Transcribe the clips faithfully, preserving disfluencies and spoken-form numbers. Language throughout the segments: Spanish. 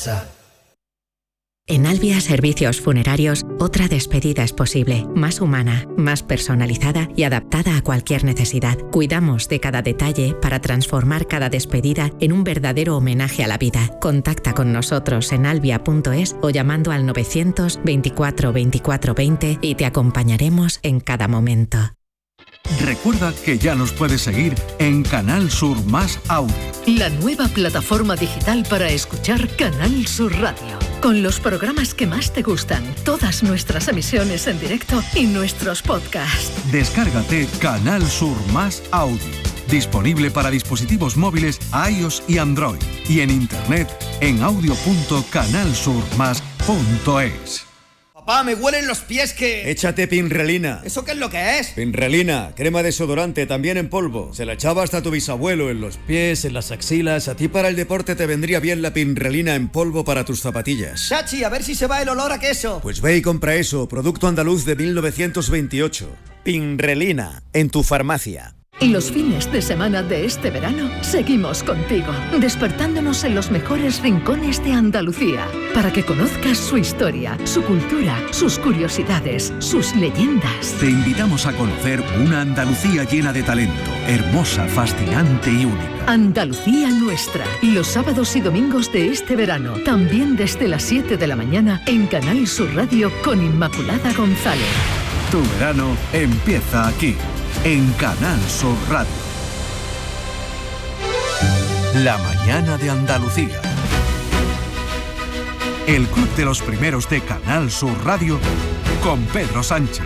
casa. En Albia Servicios Funerarios, otra despedida es posible, más humana, más personalizada y adaptada a cualquier necesidad. Cuidamos de cada detalle para transformar cada despedida en un verdadero homenaje a la vida. Contacta con nosotros en albia punto es o llamando al novecientos veinticuatro veinticuatro veinte y te acompañaremos en cada momento. Recuerda que ya nos puedes seguir en Canal Sur Más Audio. La nueva plataforma digital para escuchar Canal Sur Radio. Con los programas que más te gustan, todas nuestras emisiones en directo y nuestros podcasts. Descárgate Canal Sur Más Audio. Disponible para dispositivos móviles iOS y Android. Y en internet en audio punto canal sur más punto es. Papá, me huelen los pies que... Échate Pinrelina. ¿Eso qué es lo que es? Pinrelina, crema desodorante, también en polvo. Se la echaba hasta tu bisabuelo en los pies, en las axilas. A ti para el deporte te vendría bien la Pinrelina en polvo para tus zapatillas. Chachi, a ver si se va el olor a queso. Pues ve y compra eso, producto andaluz de mil novecientos veintiocho. Pinrelina, en tu farmacia. Y los fines de semana de este verano seguimos contigo, despertándonos en los mejores rincones de Andalucía, para que conozcas su historia, su cultura, sus curiosidades, sus leyendas. Te invitamos a conocer una Andalucía llena de talento, hermosa, fascinante y única. Andalucía nuestra, los sábados y domingos de este verano, también desde las siete de la mañana en Canal Sur Radio con Inmaculada González. Tu verano empieza aquí. En Canal Sur Radio. La mañana de Andalucía. El club de los primeros de Canal Sur Radio con Pedro Sánchez.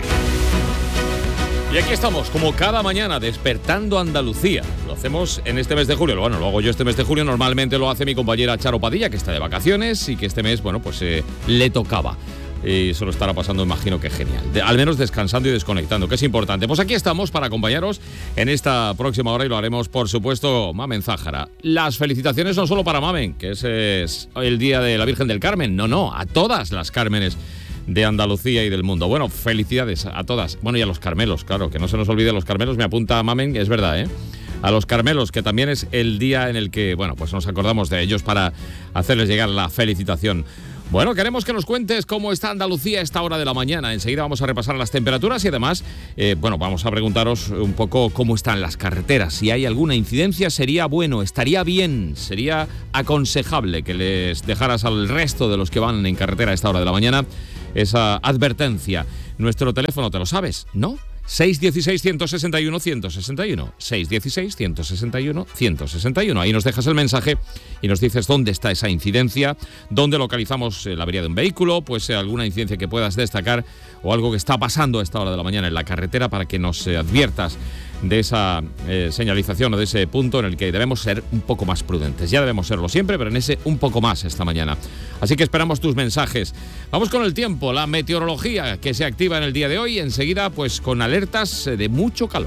Y aquí estamos, como cada mañana, despertando Andalucía. Lo hacemos en este mes de julio. Bueno, lo hago yo este mes de julio. Normalmente lo hace mi compañera Charo Padilla, que está de vacaciones y que este mes, bueno, pues eh, le tocaba. Y eso lo estará pasando, imagino que genial. De, al menos descansando y desconectando, que es importante. Pues aquí estamos para acompañaros en esta próxima hora y lo haremos, por supuesto, Mamen Zájara. Las felicitaciones no solo para Mamen, que ese es el Día de la Virgen del Carmen. No, no, a todas las Cármenes de Andalucía y del mundo. Bueno, felicidades a todas. Bueno, y a los Carmelos, claro, que no se nos olvide los Carmelos. Me apunta Mamen, es verdad, ¿eh? A los Carmelos, que también es el día en el que, bueno, pues nos acordamos de ellos para hacerles llegar la felicitación. Bueno, queremos que nos cuentes cómo está Andalucía a esta hora de la mañana. Enseguida vamos a repasar las temperaturas y además, eh, bueno, vamos a preguntaros un poco cómo están las carreteras. Si hay alguna incidencia, sería bueno, estaría bien, sería aconsejable que les dejaras al resto de los que van en carretera a esta hora de la mañana esa advertencia. Nuestro teléfono, ¿te lo sabes? ¿No? seis uno seis, uno seis uno, uno seis uno. seis uno seis, uno seis uno, uno seis uno. Ahí nos dejas el mensaje y nos dices dónde está esa incidencia, dónde localizamos la avería de un vehículo, pues alguna incidencia que puedas destacar o algo que está pasando a esta hora de la mañana en la carretera para que nos adviertas de esa eh, señalización o de ese punto en el que debemos ser un poco más prudentes. Ya debemos serlo siempre, pero en ese un poco más esta mañana. Así que esperamos tus mensajes. Vamos con el tiempo, la meteorología que se activa en el día de hoy. Enseguida, pues con alertas de mucho calor.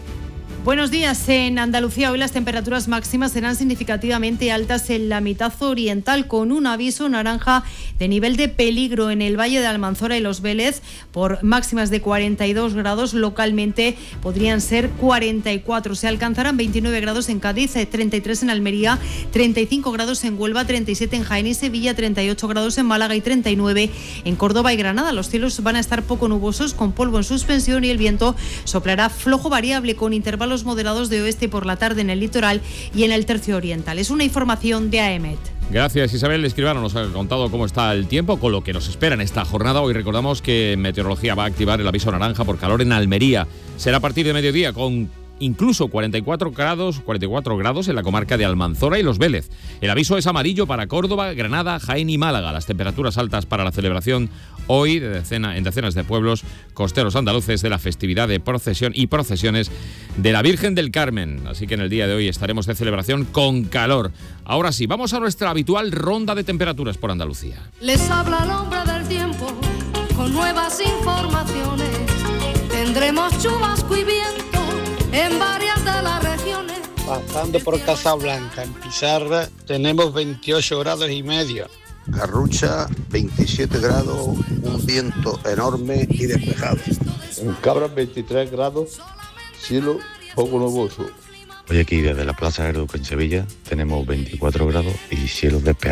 Buenos días. En Andalucía hoy las temperaturas máximas serán significativamente altas en la mitad oriental, con un aviso naranja de nivel de peligro en el Valle de Almanzora y Los Vélez por máximas de cuarenta y dos grados. Localmente podrían ser cuarenta y cuatro. Se alcanzarán veintinueve grados en Cádiz, treinta y tres en Almería, treinta y cinco grados en Huelva, treinta y siete en Jaén y Sevilla, treinta y ocho grados en Málaga y treinta y nueve en Córdoba y Granada. Los cielos van a estar poco nubosos con polvo en suspensión y el viento soplará flojo variable con intervalos moderados de oeste por la tarde en el litoral y en el tercio oriental. Es una información de AEMET. Gracias, Isabel Escribano nos ha contado cómo está el tiempo, con lo que nos espera en esta jornada. Hoy recordamos que Meteorología va a activar el aviso naranja por calor en Almería. Será a partir de mediodía con incluso cuarenta y cuatro grados, cuarenta y cuatro grados en la comarca de Almanzora y Los Vélez. El aviso es amarillo para Córdoba, Granada, Jaén y Málaga. Las temperaturas altas para la celebración hoy de decena, en decenas de pueblos costeros andaluces de la festividad de procesión y procesiones de la Virgen del Carmen. Así que en el día de hoy estaremos de celebración con calor. Ahora sí, vamos a nuestra habitual ronda de temperaturas por Andalucía. Les habla el hombre del tiempo con nuevas informaciones. Tendremos chubasco y viento en varias de las regiones. Pasando por Casablanca, en Pizarra, tenemos veintiocho grados y medio. Garrucha, veintisiete grados, un viento enorme y despejado. En Cabras, veintitrés grados, cielo poco nuboso. Hoy aquí desde la Plaza del Duque en Sevilla tenemos veinticuatro grados y cielo despejado.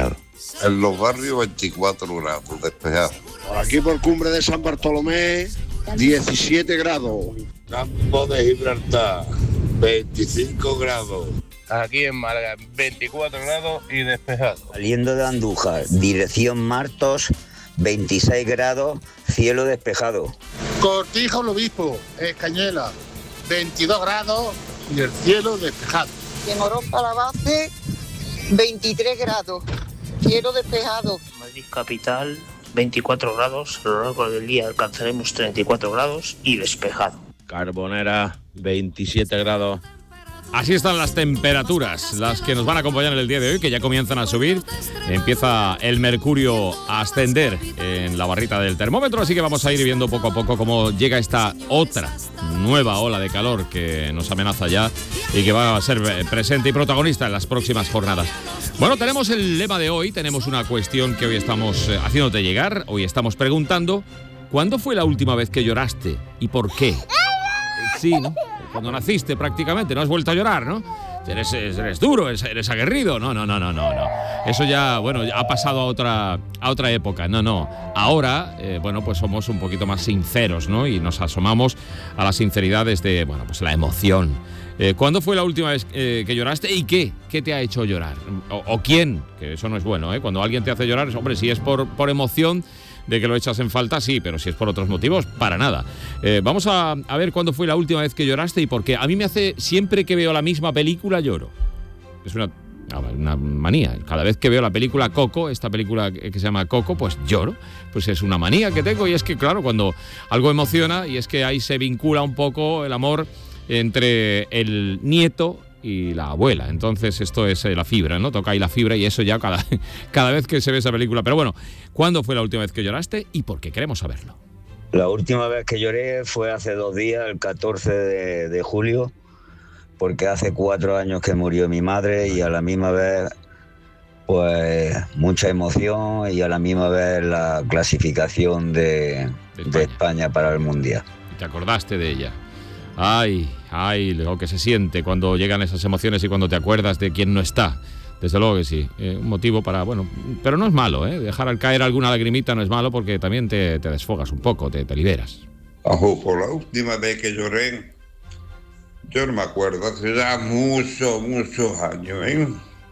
En los barrios veinticuatro grados, despejado. Por aquí por Cumbre de San Bartolomé, diecisiete grados. Campo de Gibraltar, veinticinco grados. Aquí en Málaga, veinticuatro grados y despejado. Saliendo de Andújar, dirección Martos, veintiséis grados, cielo despejado. Cortijo el Obispo, Escañela, veintidós grados y el cielo despejado. En Morón para la base, veintitrés grados, cielo despejado. Madrid capital, veinticuatro grados, a lo largo del día alcanzaremos treinta y cuatro grados y despejado. Carbonera, veintisiete grados. Así están las temperaturas, las que nos van a acompañar en el día de hoy, que ya comienzan a subir. Empieza el mercurio a ascender en la barrita del termómetro, así que vamos a ir viendo poco a poco cómo llega esta otra nueva ola de calor que nos amenaza ya y que va a ser presente y protagonista en las próximas jornadas. Bueno, tenemos el lema de hoy, tenemos una cuestión que hoy estamos haciéndote llegar, hoy estamos preguntando, ¿cuándo fue la última vez que lloraste y por qué? Sí, ¿no? Cuando naciste prácticamente, no has vuelto a llorar, ¿no? Eres, eres duro, eres, eres aguerrido. No, no, no, no, no, no. Eso ya, bueno, ha pasado a otra, a otra época. No, no. Ahora, eh, bueno, pues somos un poquito más sinceros, ¿no? Y nos asomamos a la sinceridad desde, bueno, pues la emoción. Eh, ¿Cuándo fue la última vez eh, que lloraste y qué? ¿Qué te ha hecho llorar? O, o quién, que eso no es bueno, ¿eh? Cuando alguien te hace llorar, hombre, si es por, por emoción, de que lo echas en falta, sí, pero si es por otros motivos, para nada. Eh, vamos a, a ver cuándo fue la última vez que lloraste y por qué. A mí me hace, siempre que veo la misma película, lloro. Es una, una manía. Cada vez que veo la película Coco, esta película que se llama Coco, pues lloro. Pues es una manía que tengo y es que, claro, cuando algo emociona y es que ahí se vincula un poco el amor entre el nieto y la abuela. Entonces esto es eh, la fibra, ¿no? Toca ahí la fibra y eso ya cada, cada vez que se ve esa película. Pero bueno, ¿cuándo fue la última vez que lloraste y por qué? Queremos saberlo. La última vez que lloré fue hace dos días, el catorce de, de julio, porque hace cuatro años que murió mi madre y a la misma vez, pues, mucha emoción y a la misma vez la clasificación de, de España, de España para el Mundial. ¿Te acordaste de ella? Ay, ay, lo que se siente cuando llegan esas emociones y cuando te acuerdas de quién no está. Desde luego que sí. Eh, un motivo para, bueno, pero no es malo, ¿eh? Dejar al caer alguna lagrimita no es malo porque también te, te desfogas un poco, te, te liberas. Ojo, por la última vez que lloré, yo no me acuerdo, hace ya muchos, muchos años, ¿eh?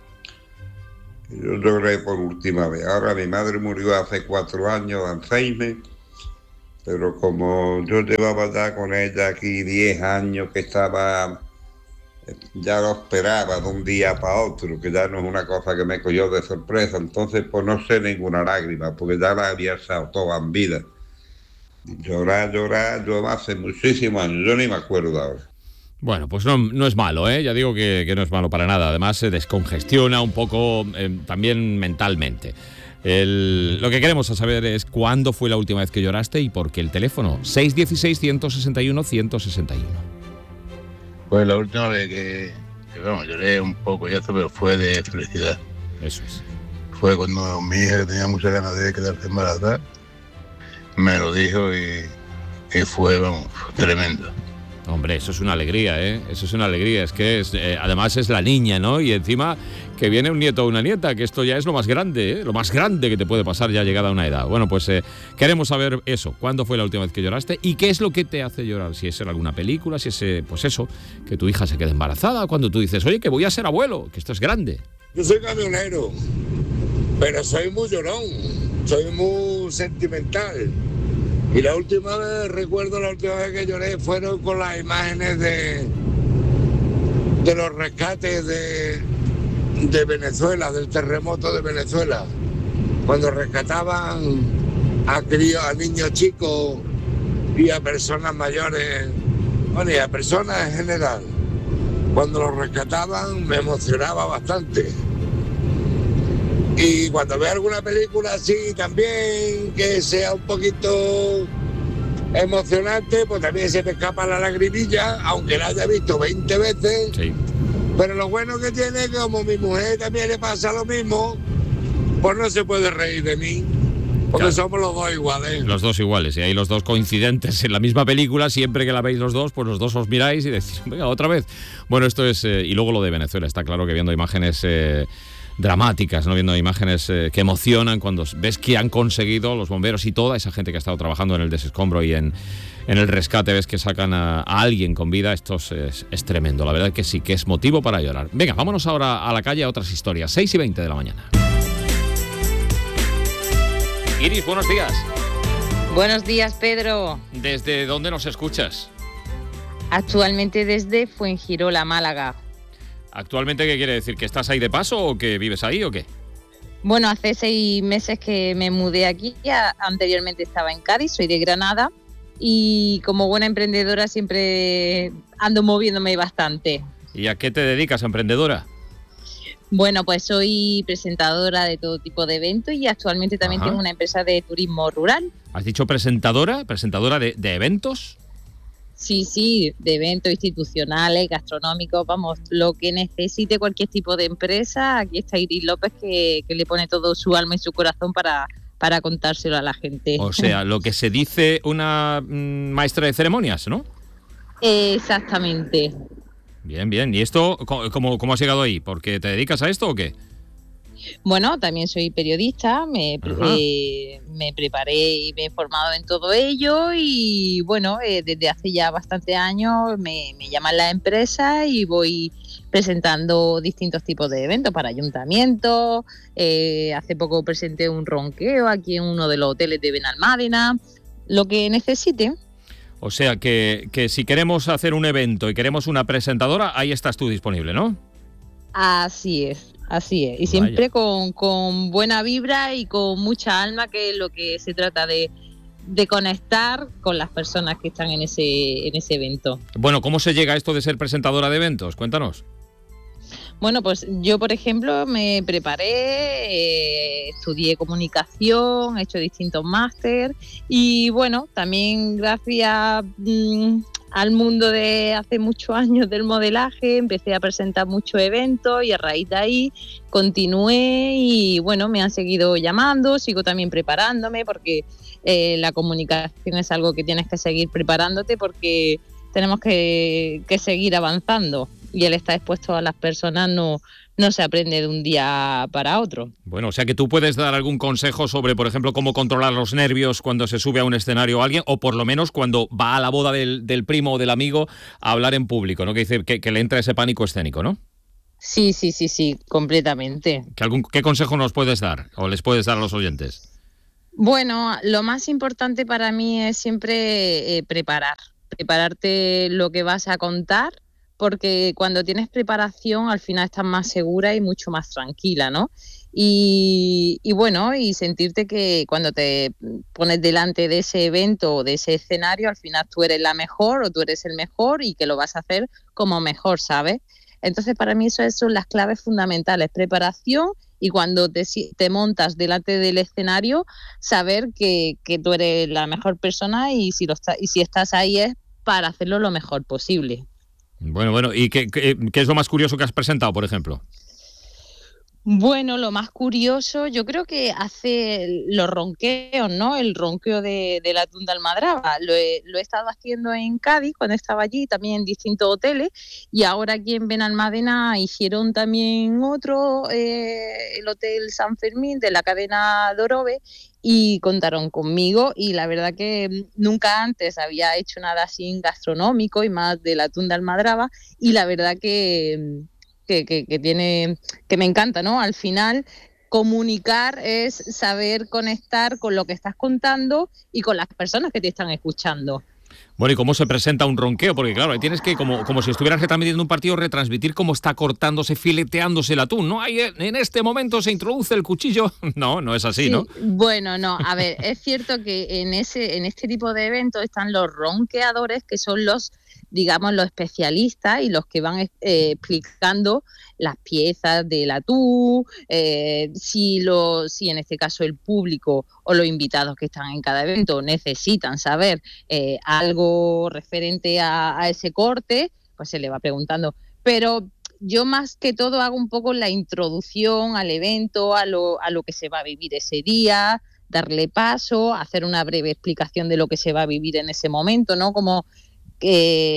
Yo lloré por última vez. Ahora mi madre murió hace cuatro años de Alzheimer. Pero como yo llevaba ya con ella aquí diez años que estaba, ya lo esperaba de un día para otro, que ya no es una cosa que me cogió de sorpresa, entonces pues no sé ninguna lágrima, porque ya la había estado toda en vida. Llorar, llorar, yo hace muchísimos años, yo ni me acuerdo ahora. Bueno, pues no, no es malo, ¿eh? Ya digo que, que no es malo para nada, además se descongestiona un poco eh, también mentalmente. El, lo que queremos saber es cuándo fue la última vez que lloraste y por qué. El teléfono seis uno seis, uno seis uno, uno seis uno. Pues la última vez que, que bueno, lloré un poco y esto, pero fue de felicidad. Eso es. Fue cuando mi hija, que tenía muchas ganas de quedarse embarazada, me lo dijo y, y fue, vamos, tremendo. Hombre, eso es una alegría, ¿eh? Eso es una alegría. Es que es, eh, además es la niña, ¿no? Y encima que viene un nieto o una nieta, que esto ya es lo más grande, ¿eh? Lo más grande que te puede pasar ya llegada a una edad. Bueno, pues eh, queremos saber eso. ¿Cuándo fue la última vez que lloraste? ¿Y qué es lo que te hace llorar? Si es en alguna película, si es, eh, pues eso, que tu hija se quede embarazada, cuando tú dices, oye, que voy a ser abuelo, que esto es grande. Yo soy camionero, pero soy muy llorón, soy muy sentimental. Y la última vez, recuerdo la última vez que lloré fueron con las imágenes de, de los rescates de, de Venezuela, del terremoto de Venezuela. Cuando rescataban a críos, a niños chicos y a personas mayores, bueno, y a personas en general. Cuando los rescataban me emocionaba bastante. Y cuando veo alguna película así también, que sea un poquito emocionante, pues también se me escapa la lagrimilla, aunque la haya visto veinte veces. Sí. Pero lo bueno que tiene es que como a mi mujer también le pasa lo mismo, pues no se puede reír de mí. Porque claro, somos los dos iguales. Los dos iguales, y ahí los dos coincidentes en la misma película, siempre que la veis los dos, pues los dos os miráis y decís, venga, otra vez. Bueno, esto es... Eh, y luego lo de Venezuela, está claro que viendo imágenes... Eh, dramáticas, ¿no? Viendo imágenes eh, que emocionan cuando ves que han conseguido los bomberos y toda esa gente que ha estado trabajando en el desescombro y en, en el rescate, ves que sacan a, a alguien con vida. Esto es, es, es tremendo, la verdad que sí, que es motivo para llorar. Venga, vámonos ahora a la calle a otras historias. seis y veinte de la mañana. Iris, buenos días. Buenos días, Pedro. ¿Desde dónde nos escuchas? Actualmente desde Fuengirola, Málaga. ¿Actualmente qué quiere decir? ¿Que estás ahí de paso o que vives ahí o qué? Bueno, hace seis meses que me mudé aquí. Ya anteriormente estaba en Cádiz, soy de Granada. Y como buena emprendedora siempre ando moviéndome bastante. ¿Y a qué te dedicas, emprendedora? Bueno, pues soy presentadora de todo tipo de eventos y actualmente también Ajá. tengo una empresa de turismo rural. ¿Has dicho presentadora? ¿Presentadora de, de eventos? Sí, sí, de eventos institucionales, gastronómicos, vamos, lo que necesite cualquier tipo de empresa. Aquí está Iris López que, que le pone todo su alma y su corazón para, para contárselo a la gente. O sea, lo que se dice una mm, maestra de ceremonias, ¿no? Exactamente. Bien, bien. ¿Y esto cómo, cómo has llegado ahí? ¿Porque te dedicas a esto o qué? Bueno, también soy periodista, me, eh, me preparé y me he formado en todo ello y bueno, eh, desde hace ya bastantes años me, me llaman las empresas y voy presentando distintos tipos de eventos para ayuntamientos. Eh, hace poco presenté un ronqueo aquí en uno de los hoteles de Benalmádena, lo que necesiten. O sea, que, que si queremos hacer un evento y queremos una presentadora, ahí estás tú disponible, ¿no? Así es, así es. Y siempre con, con buena vibra y con mucha alma, que es lo que se trata de, de conectar con las personas que están en ese, en ese evento. Bueno, ¿cómo se llega a esto de ser presentadora de eventos? Cuéntanos. Bueno, pues yo, por ejemplo, me preparé, eh, estudié comunicación, he hecho distintos máster y bueno, también gracias mmm, al mundo de hace muchos años del modelaje, empecé a presentar muchos eventos y a raíz de ahí continué y bueno, me han seguido llamando, sigo también preparándome porque eh, la comunicación es algo que tienes que seguir preparándote porque tenemos que, que seguir avanzando. Y el estar expuesto a las personas no, no se aprende de un día para otro. Bueno, o sea que tú puedes dar algún consejo sobre, por ejemplo, cómo controlar los nervios cuando se sube a un escenario alguien, o por lo menos cuando va a la boda del, del primo o del amigo a hablar en público, ¿no? Que dice que, que le entra ese pánico escénico, ¿no? Sí, sí, sí, sí, completamente. ¿Qué, algún, ¿Qué consejo nos puedes dar o les puedes dar a los oyentes? Bueno, lo más importante para mí es siempre eh, preparar, prepararte lo que vas a contar, porque cuando tienes preparación al final estás más segura y mucho más tranquila, ¿no? Y, y bueno, y sentirte que cuando te pones delante de ese evento o de ese escenario, al final tú eres la mejor o tú eres el mejor y que lo vas a hacer como mejor, ¿sabes? Entonces para mí eso son las claves fundamentales, preparación y cuando te, te montas delante del escenario, saber que, que tú eres la mejor persona y si, lo está, y si estás ahí es para hacerlo lo mejor posible. Bueno, bueno, ¿y qué, qué, qué es lo más curioso que has presentado, por ejemplo? Bueno, lo más curioso, yo creo que hace los ronqueos, ¿no? El ronqueo de, de la Tunda Almadraba. Lo he, lo he estado haciendo en Cádiz cuando estaba allí, también en distintos hoteles, y ahora aquí en Benalmádena hicieron también otro, eh, el Hotel San Fermín de la cadena Dorobe, y contaron conmigo y la verdad que nunca antes había hecho nada así gastronómico y más de la Tunda Almadraba y la verdad que... Que, que, que tiene que me encanta, ¿no? Al final comunicar es saber conectar con lo que estás contando y con las personas que te están escuchando. Bueno, ¿y cómo se presenta un ronqueo? Porque claro, ahí tienes que, como, como si estuvieras retransmitiendo un partido, retransmitir cómo está cortándose, fileteándose el atún, ¿no? Ahí en este momento se introduce el cuchillo. No, no es así, sí, ¿no? Bueno, no, a ver, es cierto que en ese, en este tipo de eventos están los ronqueadores, que son los, digamos, los especialistas y los que van eh, explicando las piezas del atún, eh, si, lo, si en este caso el público o los invitados que están en cada evento necesitan saber eh, algo referente a, a ese corte, pues se le va preguntando. Pero yo más que todo hago un poco la introducción al evento, a lo, a lo que se va a vivir ese día, darle paso, hacer una breve explicación de lo que se va a vivir en ese momento, ¿no? Como que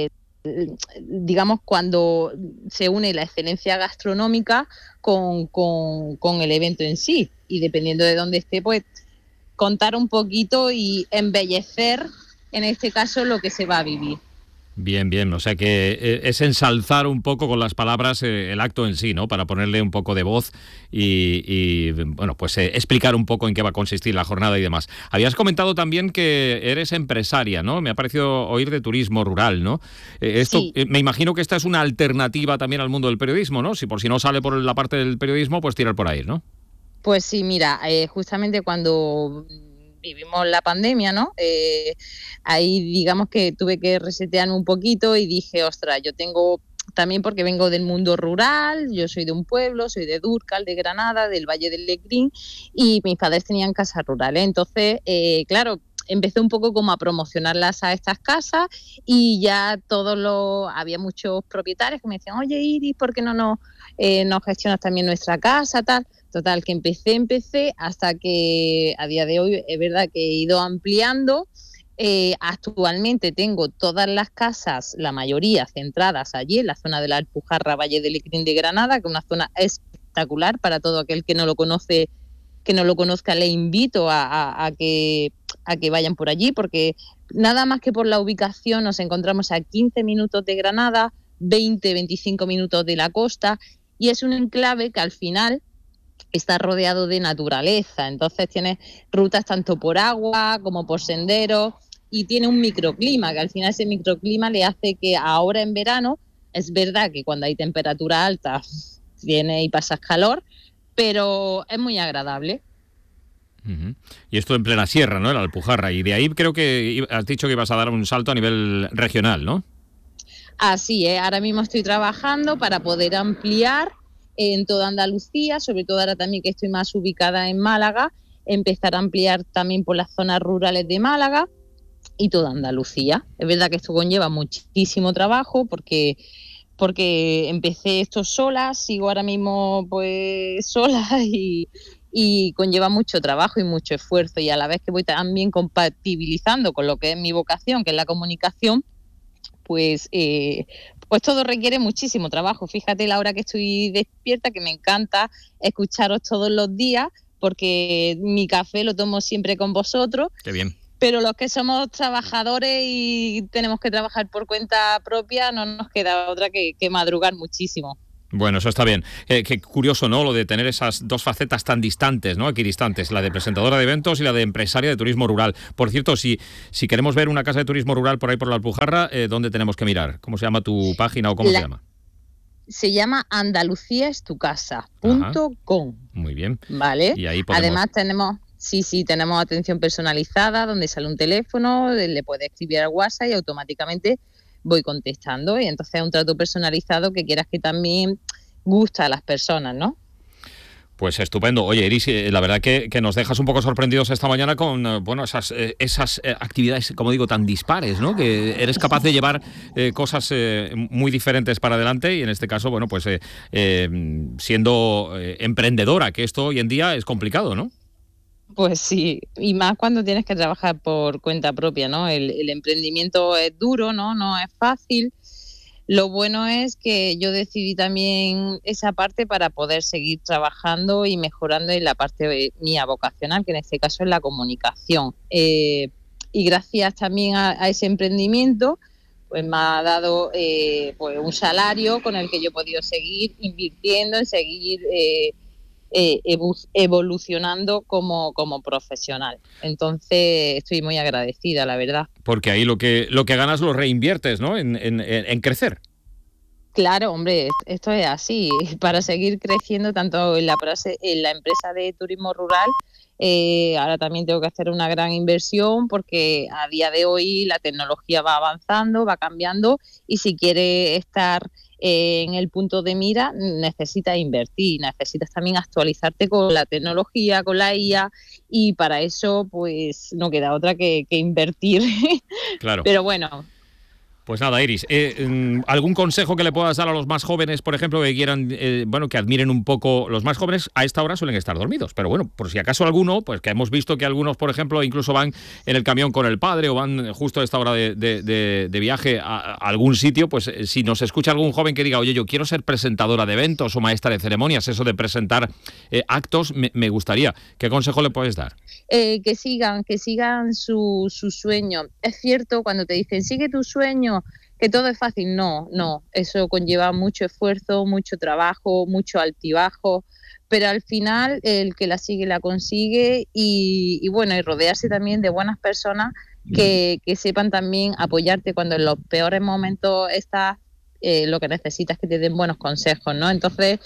digamos, cuando se une la excelencia gastronómica con, con, con el evento en sí, y dependiendo de dónde esté, pues contar un poquito y embellecer, en este caso, lo que se va a vivir. Bien, bien, o sea que eh, es ensalzar un poco con las palabras eh, el acto en sí, ¿no? Para ponerle un poco de voz y, y bueno, pues eh, explicar un poco en qué va a consistir la jornada y demás. Habías comentado también que eres empresaria, ¿no? Me ha parecido oír de turismo rural, ¿no? Eh, esto, Sí. eh, me imagino que esta es una alternativa también al mundo del periodismo, ¿no? Si por si no sale por la parte del periodismo, pues tirar por ahí, ¿no? Pues sí, mira, eh, justamente cuando vivimos la pandemia, ¿no? Eh, ahí digamos que tuve que resetearme un poquito y dije, ostras, yo tengo, también porque vengo del mundo rural, yo soy de un pueblo, soy de Dúrcal, de Granada, del Valle del Lecrín, y mis padres tenían casas rurales. Entonces, eh, claro, empecé un poco como a promocionarlas a estas casas y ya todos los, había muchos propietarios que me decían, oye Iris, ¿por qué no nos, eh, nos gestionas también nuestra casa, tal? Total, que empecé, empecé, hasta que a día de hoy es verdad que he ido ampliando. Eh, actualmente tengo todas las casas, la mayoría centradas allí, en la zona de la Alpujarra, Valle del Lecrín de Granada, que es una zona espectacular para todo aquel que no lo conoce, que no lo conozca, le invito a, a, a, que, a que vayan por allí, porque nada más que por la ubicación nos encontramos a quince minutos de Granada, veinte, veinticinco minutos de la costa, y es un enclave que al final está rodeado de naturaleza, entonces tiene rutas tanto por agua como por senderos y tiene un microclima, que al final ese microclima le hace que ahora en verano, es verdad que cuando hay temperatura alta viene y pasas calor, pero es muy agradable. Uh-huh. Y esto en plena sierra, ¿no? En la Alpujarra, y de ahí creo que has dicho que ibas a dar un salto a nivel regional, ¿no? Así es, ahora mismo estoy trabajando para poder ampliar en toda Andalucía, sobre todo ahora también que estoy más ubicada en Málaga, empezar a ampliar también por las zonas rurales de Málaga y toda Andalucía. Es verdad que esto conlleva muchísimo trabajo porque, porque empecé esto sola, sigo ahora mismo pues sola y, y conlleva mucho trabajo y mucho esfuerzo, y a la vez que voy también compatibilizando con lo que es mi vocación, que es la comunicación, pues eh, pues todo requiere muchísimo trabajo. Fíjate la hora que estoy despierta, que me encanta escucharos todos los días, porque mi café lo tomo siempre con vosotros. Qué bien. Pero los que somos trabajadores y tenemos que trabajar por cuenta propia, no nos queda otra que, que madrugar muchísimo. Bueno, eso está bien. Eh, qué curioso, ¿no? Lo de tener esas dos facetas tan distantes, ¿no? Equidistantes, la de presentadora de eventos y la de empresaria de turismo rural. Por cierto, si, si queremos ver una casa de turismo rural por ahí por la Alpujarra, eh, ¿dónde tenemos que mirar? ¿Cómo se llama tu página o cómo la, se llama? Se llama andalucía es tu casa punto com. Muy bien. Vale. Y ahí podemos... Además tenemos... Sí, sí, tenemos atención personalizada, donde sale un teléfono, le puede escribir al WhatsApp y automáticamente voy contestando. Y entonces es un trato personalizado que quieras que también gusta a las personas, ¿no? Pues estupendo. Oye, Iris, la verdad que, que nos dejas un poco sorprendidos esta mañana con bueno esas, eh, esas eh, actividades, como digo, tan dispares, ¿no? Que eres capaz de llevar eh, cosas eh, muy diferentes para adelante y en este caso, bueno, pues eh, eh, siendo eh, emprendedora, que esto hoy en día es complicado, ¿no? Pues sí, y más cuando tienes que trabajar por cuenta propia, ¿no? El, el emprendimiento es duro, ¿no? No es fácil. Lo bueno es que yo decidí también esa parte para poder seguir trabajando y mejorando en la parte mía vocacional, que en este caso es la comunicación. Eh, y gracias también a, a ese emprendimiento, pues me ha dado eh, pues un salario con el que yo he podido seguir invirtiendo, en seguir eh, eh, evolucionando como, como profesional. Entonces estoy muy agradecida, la verdad. Porque ahí lo que lo que ganas lo reinviertes, ¿no? En, en, en crecer. Claro, hombre, esto es así. Para seguir creciendo tanto en la, en la empresa de turismo rural, eh, ahora también tengo que hacer una gran inversión porque a día de hoy la tecnología va avanzando, va cambiando y si quiere estar eh, en el punto de mira necesitas invertir, necesitas también actualizarte con la tecnología, con la I A y para eso pues no queda otra que, que invertir. Claro. Pero bueno, Pues nada, Iris, eh, ¿algún consejo que le puedas dar a los más jóvenes, por ejemplo, que quieran, eh, bueno, que admiren un poco? Los más jóvenes a esta hora suelen estar dormidos, pero bueno, por si acaso alguno, pues que hemos visto que algunos, por ejemplo, incluso van en el camión con el padre o van justo a esta hora de, de, de, de viaje a, a algún sitio, pues eh, si nos escucha algún joven que diga, oye, yo quiero ser presentadora de eventos o maestra de ceremonias, eso de presentar eh, actos, me, me gustaría. ¿Qué consejo le puedes dar? Eh, que sigan, que sigan su, su sueño. Es cierto cuando te dicen, sigue tu sueño, que todo es fácil. No, no, eso conlleva mucho esfuerzo, mucho trabajo, mucho altibajo, pero al final el que la sigue la consigue y, y bueno, y rodearse también de buenas personas que, que sepan también apoyarte cuando en los peores momentos estás, eh, lo que necesitas que te den buenos consejos, ¿no? Entonces,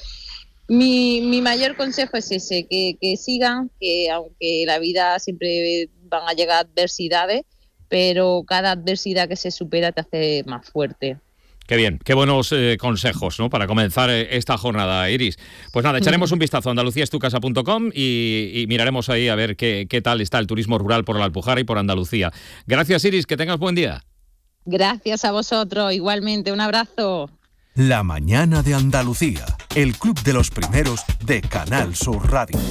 mi, mi mayor consejo es ese, que, que sigan, que aunque la vida siempre van a llegar adversidades, pero cada adversidad que se supera te hace más fuerte. Qué bien, qué buenos eh, consejos, ¿no?, para comenzar eh, esta jornada, Iris. Pues nada, echaremos un vistazo a andalucía es tu casa punto com y, y miraremos ahí a ver qué, qué tal está el turismo rural por la Alpujarra y por Andalucía. Gracias, Iris, que tengas buen día. Gracias a vosotros, igualmente, un abrazo. La mañana de Andalucía, el club de los primeros de Canal Sur Radio.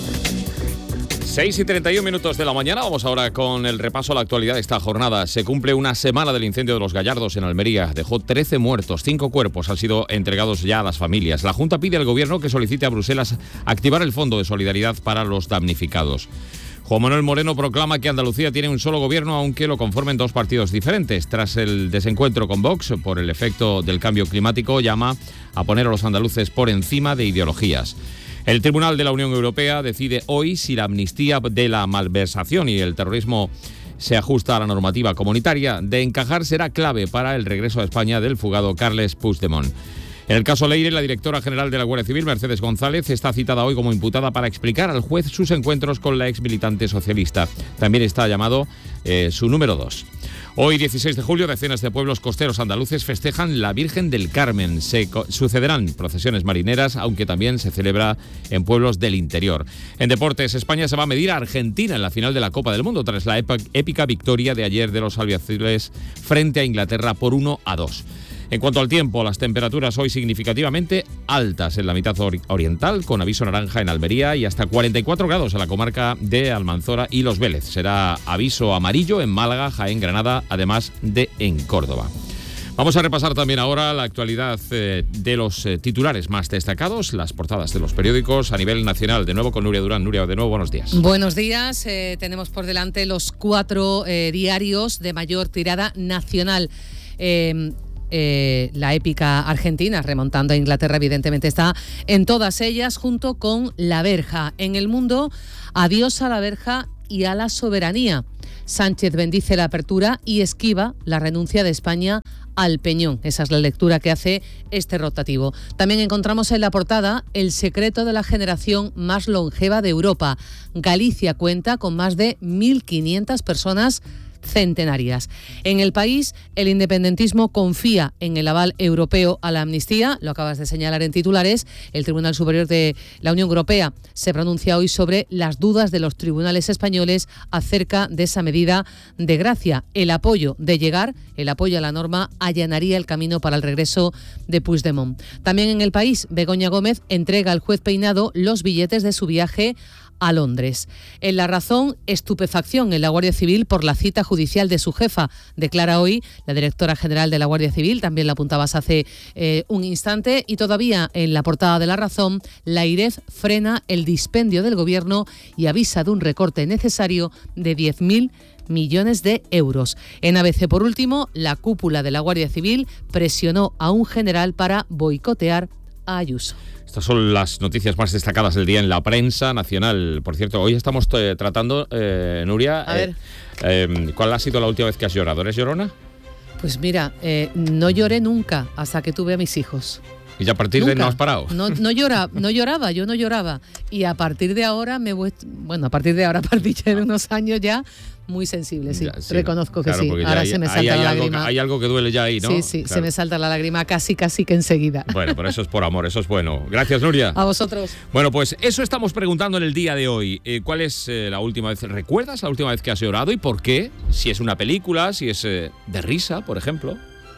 seis y treinta y un minutos de la mañana, vamos ahora con el repaso a la actualidad de esta jornada. Se cumple una semana del incendio de Los Gallardos en Almería. Dejó trece muertos, cinco cuerpos han sido entregados ya a las familias. La Junta pide al Gobierno que solicite a Bruselas activar el Fondo de Solidaridad para los damnificados. Juan Manuel Moreno proclama que Andalucía tiene un solo gobierno, aunque lo conformen dos partidos diferentes. Tras el desencuentro con Vox por el efecto del cambio climático, llama a poner a los andaluces por encima de ideologías. El Tribunal de la Unión Europea decide hoy si la amnistía de la malversación y el terrorismo se ajusta a la normativa comunitaria. De encajar, será clave para el regreso a España del fugado Carles Puigdemont. En el caso Leire, la directora general de la Guardia Civil, Mercedes González, está citada hoy como imputada para explicar al juez sus encuentros con la ex militante socialista. También está llamado eh, su número dos. Hoy, dieciséis de julio, decenas de pueblos costeros andaluces festejan la Virgen del Carmen. Se co- sucederán procesiones marineras, aunque también se celebra en pueblos del interior. En deportes, España se va a medir a Argentina en la final de la Copa del Mundo, tras la ep- épica victoria de ayer de los albiazules frente a Inglaterra por uno a dos. En cuanto al tiempo, las temperaturas hoy significativamente altas en la mitad or- oriental, con aviso naranja en Almería y hasta cuarenta y cuatro grados en la comarca de Almanzora y Los Vélez. Será aviso amarillo en Málaga, Jaén, Granada, además de en Córdoba. Vamos a repasar también ahora la actualidad eh, de los eh, titulares más destacados, las portadas de los periódicos a nivel nacional. De nuevo con Nuria Durán. Nuria, de nuevo, buenos días. Buenos días. Eh, tenemos por delante los cuatro eh, diarios de mayor tirada nacional. Eh, Eh, la épica Argentina, remontando a Inglaterra, evidentemente está en todas ellas, junto con La Verja. En El Mundo, adiós a la verja y a la soberanía. Sánchez bendice la apertura y esquiva la renuncia de España al Peñón. Esa es la lectura que hace este rotativo. También encontramos en la portada el secreto de la generación más longeva de Europa. Galicia cuenta con más de mil quinientas personas centenarias. En El País, el independentismo confía en el aval europeo a la amnistía, lo acabas de señalar en titulares. El Tribunal Superior de la Unión Europea se pronuncia hoy sobre las dudas de los tribunales españoles acerca de esa medida de gracia. El apoyo de llegar, el apoyo a la norma, allanaría el camino para el regreso de Puigdemont. También en El País, Begoña Gómez entrega al juez Peinado los billetes de su viaje a Londres. En La Razón, estupefacción en la Guardia Civil por la cita judicial de su jefa. Declara hoy la directora general de la Guardia Civil, también la apuntabas hace eh, un instante, y todavía en la portada de La Razón, la AIREF frena el dispendio del Gobierno y avisa de un recorte necesario de diez mil millones de euros. En A B C, por último, la cúpula de la Guardia Civil presionó a un general para boicotear a Ayuso. Estas son las noticias más destacadas del día en la prensa nacional. Por cierto, hoy estamos eh, tratando, eh, Nuria, A ver. Eh, eh, ¿cuál ha sido la última vez que has llorado? ¿Eres llorona? Pues mira, eh, no lloré nunca hasta que tuve a mis hijos. ¿Y ya a partir Nunca. de no has parado? No, no, llora, no lloraba, yo no lloraba. Y a partir de ahora me voy, bueno, a partir de ahora, a partir de unos años ya, muy sensible, sí. Ya, sí, reconozco que claro, sí. porque ya Ahora hay- se me ahí salta hay la algo lágrima. que- hay algo que duele ya ahí, ¿no? Sí, sí, se Claro. me salta la lágrima casi, casi que enseguida. Bueno, pero eso es por amor, eso es bueno. Gracias, Nuria. A vosotros. Bueno, pues eso estamos preguntando en el día de hoy. Eh, ¿Cuál es eh, la última vez? ¿Recuerdas la última vez que has llorado y por qué? Si es una película, si es eh, de risa, por ejemplo.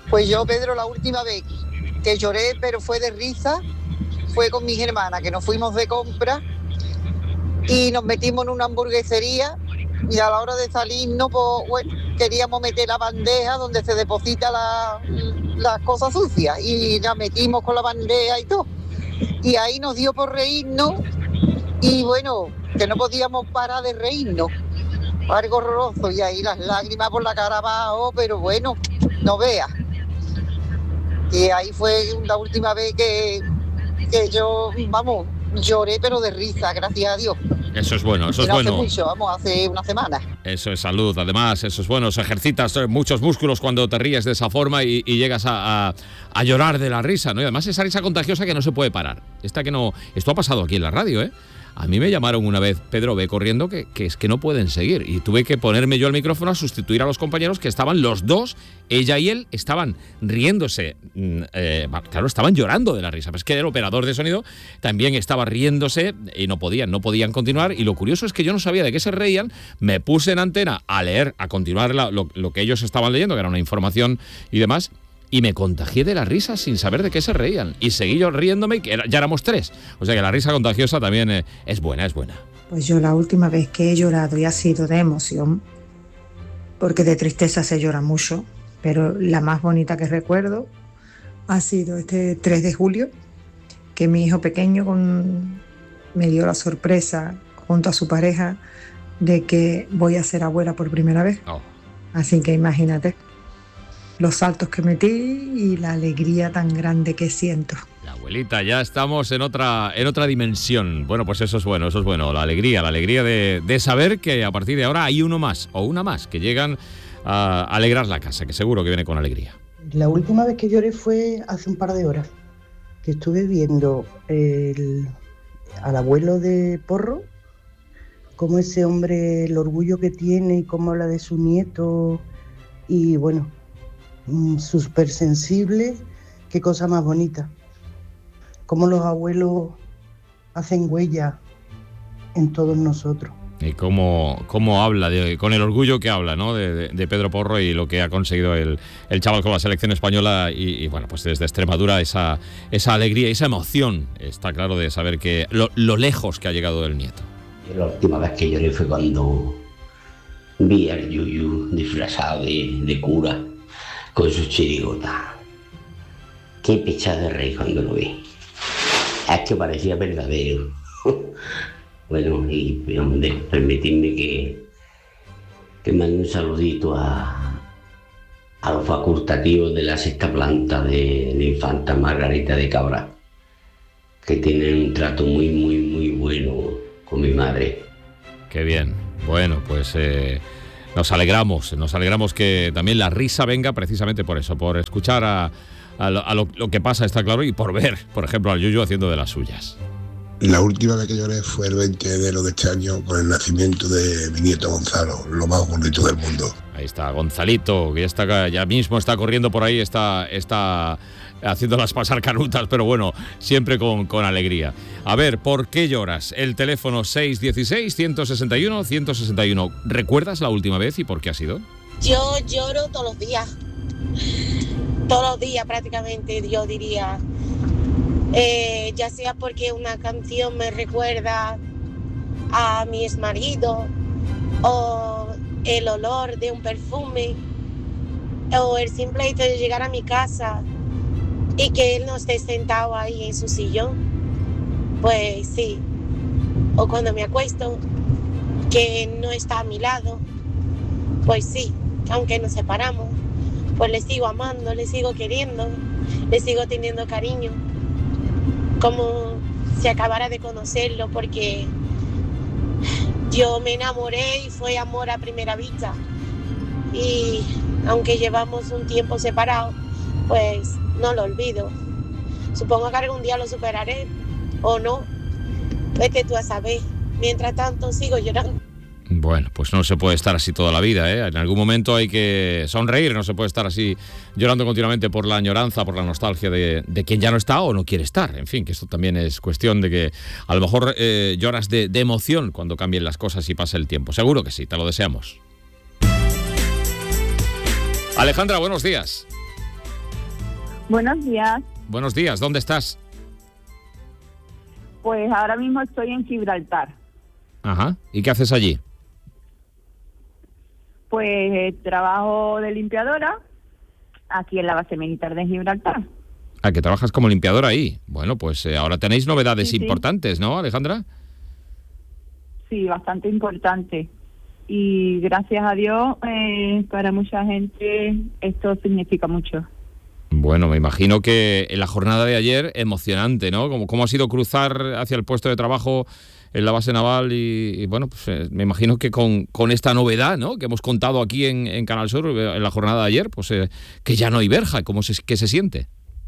Pues yo, Pedro, la última vez que lloré, pero fue de risa, fue con mis hermanas, que nos fuimos de compra y nos metimos en una hamburguesería y a la hora de salirnos, pues, bueno, queríamos meter la bandeja donde se deposita la, las cosas sucias y la metimos con la bandeja y todo. Y ahí nos dio por reírnos y bueno, que no podíamos parar de reírnos. Algo horroroso y ahí las lágrimas por la cara abajo, pero bueno, no veas. Y ahí fue la última vez que, que yo, vamos, lloré pero de risa, gracias a Dios. Eso es bueno, eso es no bueno. Hace mucho, vamos, hace una semana. Eso es salud, además, eso es bueno. Ejercitas muchos músculos cuando te ríes de esa forma y, y llegas a, a, a llorar de la risa, ¿no? Y además esa risa contagiosa que no se puede parar. Esta que no. Esto ha pasado aquí en la radio, ¿eh? A mí me llamaron una vez, Pedro, ve corriendo, que, que es que no pueden seguir. Y tuve que ponerme yo al micrófono a sustituir a los compañeros que estaban los dos, ella y él, estaban riéndose. Eh, claro, estaban llorando de la risa. Pero es que el operador de sonido también estaba riéndose y no podían, no podían continuar. Y lo curioso es que yo no sabía de qué se reían. Me puse en antena a leer, a continuar la, lo, lo que ellos estaban leyendo, que era una información y demás. Y me contagié de la risa sin saber de qué se reían. Y seguí yo riéndome y ya éramos tres. O sea que la risa contagiosa también eh, es buena, es buena. Pues yo la última vez que he llorado y ha sido de emoción, porque de tristeza se llora mucho, pero la más bonita que recuerdo ha sido este tres de julio, que mi hijo pequeño con, me dio la sorpresa junto a su pareja de que voy a ser abuela por primera vez. Oh. Así que imagínate los saltos que metí y la alegría tan grande que siento. La abuelita, ya estamos en otra, en otra dimensión. Bueno, pues eso es bueno, eso es bueno. La alegría, la alegría de, de saber que a partir de ahora hay uno más o una más que llegan a alegrar la casa, que seguro que viene con alegría. La última vez que lloré fue hace un par de horas, que estuve viendo el, al abuelo de Porro, cómo ese hombre, el orgullo que tiene y cómo habla de su nieto y bueno, súper sensible, qué cosa más bonita. Cómo los abuelos hacen huella en todos nosotros. Y cómo, cómo habla, de, con el orgullo que habla, ¿no? de, de, de Pedro Porro y lo que ha conseguido el, el chaval con la selección española y, y bueno, pues desde Extremadura esa, esa alegría y esa emoción, está claro, de saber que lo, lo lejos que ha llegado el nieto. Yo la última vez que lloré fue cuando vi al Yuyu disfrazado de, de cura con su chirigota. Qué pechada de rey cuando lo vi. Es que parecía verdadero. Bueno, y permitidme que, que mande un saludito a, a los facultativos de la sexta planta de la infanta Margarita de Cabra, que tienen un trato muy, muy, muy bueno con mi madre. Qué bien. Bueno, pues eh, nos alegramos, nos alegramos que también la risa venga precisamente por eso, por escuchar a, a, lo, a lo, lo que pasa, está claro, y por ver, por ejemplo, al Yuyu haciendo de las suyas. La última vez que lloré fue el veinte de enero de este año con el nacimiento de mi nieto Gonzalo, lo más bonito del mundo. Ahí está Gonzalito, que ya, está, ya mismo está corriendo por ahí, está, está haciéndolas pasar canutas, pero bueno, siempre con, con alegría. A ver, ¿por qué lloras? El teléfono seis uno seis, uno seis uno, uno seis uno. ¿Recuerdas la última vez y por qué ha sido? Yo lloro todos los días. Todos los días prácticamente, yo diría. Eh, ya sea porque una canción me recuerda a mi exmarido, o el olor de un perfume, o el simple hecho de llegar a mi casa y que él no esté sentado ahí en su sillón, pues sí. O cuando me acuesto, que no está a mi lado, pues sí, aunque nos separamos, pues le sigo amando, le sigo queriendo, le sigo teniendo cariño, como si acabara de conocerlo, porque yo me enamoré y fue amor a primera vista. Y aunque llevamos un tiempo separados, pues no lo olvido. Supongo que algún día lo superaré, o no. Vete tú a saber. Mientras tanto, sigo llorando. Bueno, pues no se puede estar así toda la vida, ¿eh? En algún momento hay que sonreír, no se puede estar así llorando continuamente por la añoranza, por la nostalgia de, de quien ya no está o no quiere estar. En fin, que esto también es cuestión de que a lo mejor eh, lloras de, de emoción cuando cambien las cosas y pase el tiempo. Seguro que sí, te lo deseamos. Alejandra, buenos días. Buenos días. Buenos días, ¿dónde estás? Pues ahora mismo estoy en Gibraltar. Ajá, ¿y qué haces allí? Pues eh, trabajo de limpiadora aquí en la base militar de Gibraltar. Ah, que trabajas como limpiadora ahí. Bueno, pues eh, ahora tenéis novedades Sí, sí. importantes, ¿no, Alejandra? Sí, bastante importante. Y gracias a Dios, eh, para mucha gente esto significa mucho. Bueno, me imagino que en la jornada de ayer, emocionante, ¿no? ¿Cómo, cómo ha sido cruzar hacia el puesto de trabajo en la base naval? Y, y bueno, pues eh, me imagino que con, con esta novedad, ¿no?, que hemos contado aquí en, en Canal Sur eh, en la jornada de ayer, pues eh, que ya no hay verja. ¿Cómo se, qué se siente?